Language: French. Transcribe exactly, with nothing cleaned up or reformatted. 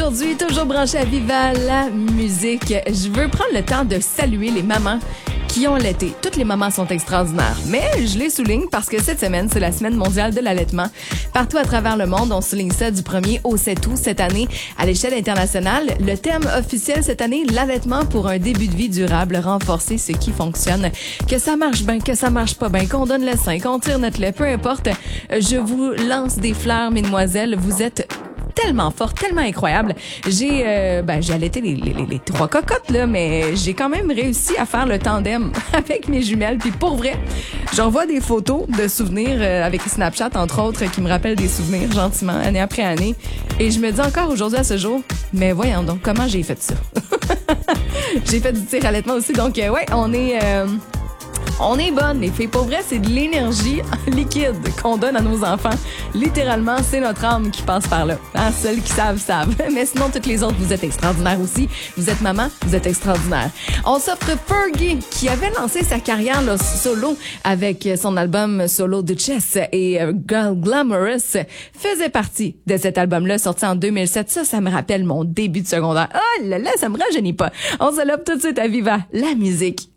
Aujourd'hui, toujours branché à Viva la musique. Je veux prendre le temps de saluer les mamans qui ont allaité. Toutes les mamans sont extraordinaires. Mais je les souligne parce que cette semaine, c'est la semaine mondiale de l'allaitement. Partout à travers le monde, on souligne ça du premier au sept août cette année. À l'échelle internationale, le thème officiel cette année, l'allaitement pour un début de vie durable, renforcer ce qui fonctionne. Que ça marche bien, que ça marche pas bien, qu'on donne le sein, qu'on tire notre lait, peu importe. Je vous lance des fleurs, mesdemoiselles. Vous êtes tellement forte, tellement incroyable. J'ai euh, ben j'ai allaité les, les, les trois cocottes là, mais j'ai quand même réussi à faire le tandem avec mes jumelles. Puis pour vrai, j'envoie des photos de souvenirs euh, avec Snapchat entre autres qui me rappellent des souvenirs gentiment année après année. Et je me dis encore aujourd'hui à ce jour, mais voyons donc comment j'ai fait ça. J'ai fait du tir à allaitement aussi, donc euh, ouais, on est euh, On est bonnes, les filles. Pour vrai, c'est de l'énergie liquide qu'on donne à nos enfants. Littéralement, c'est notre âme qui passe par là. Hein? Celles qui savent, savent. Mais sinon, toutes les autres, vous êtes extraordinaires aussi. Vous êtes maman, vous êtes extraordinaire. On s'offre Fergie, qui avait lancé sa carrière là, solo avec son album solo Duchess et euh, Girl Glamorous, faisait partie de cet album-là, sorti en deux mille sept. Ça, ça me rappelle mon début de secondaire. Oh là là, ça me rajeunit pas. On se lève tout de suite à Viva la musique.